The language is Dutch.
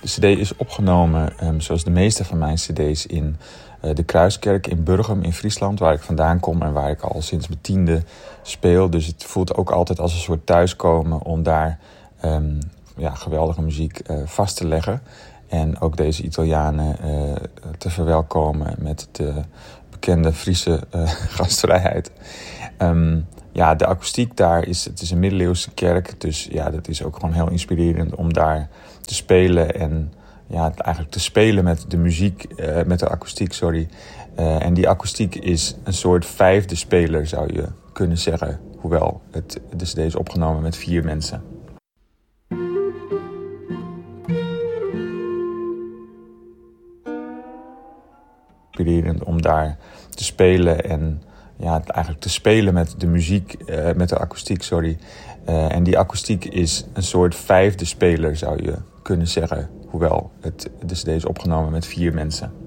De cd is opgenomen, zoals de meeste van mijn cd's, in de Kruiskerk in Burgum in Friesland, waar ik vandaan kom en waar ik al sinds mijn 10e speel. Dus het voelt ook altijd als een soort thuiskomen om daar geweldige muziek vast te leggen. En ook deze Italianen te verwelkomen met de bekende Friese gastvrijheid. De akoestiek daar het is een middeleeuwse kerk. Dus ja, dat is ook gewoon heel inspirerend om daar te spelen. En ja, eigenlijk te spelen met de muziek, met de akoestiek, sorry. En die akoestiek is een soort 5e speler, zou je kunnen zeggen. Hoewel de cd is opgenomen met 4 mensen. Inspirerend om daar te spelen en ja, eigenlijk te spelen met de muziek, met de akoestiek, sorry. En die akoestiek is een soort 5e speler, zou je kunnen zeggen. Hoewel de cd is opgenomen met 4 mensen.